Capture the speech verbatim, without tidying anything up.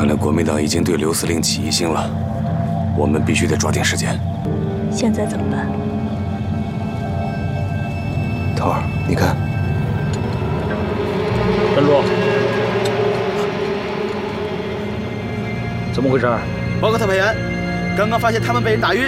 来国民党已经对刘司令起疑心了，我们必须得抓紧时间。 现在怎么办？ 头儿，你看， 站住！怎么回事？ 报告特派员，刚刚发现他们被人打晕。